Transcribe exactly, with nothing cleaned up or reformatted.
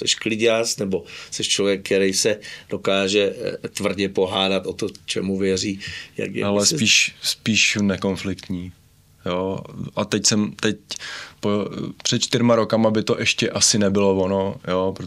Seš kliďás, nebo seš člověk, který se dokáže tvrdě pohádat o to, čemu věří. Jak je, ale se... spíš, spíš nekonfliktní. Jo? A teď jsem, teď po, před čtyřma rokama by to ještě asi nebylo ono, jo?